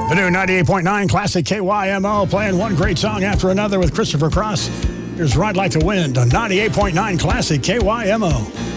The new 98.9 Classic KYMO playing one great song after another with Christopher Cross. Here's Ride Like the Wind on 98.9 Classic KYMO.